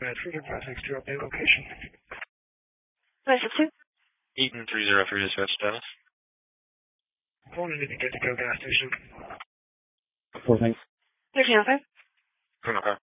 Bedford and 562 update location. Nice of two. Eaton 303 dispatch status. Calling in to get to go gas station. 1305. 10-5.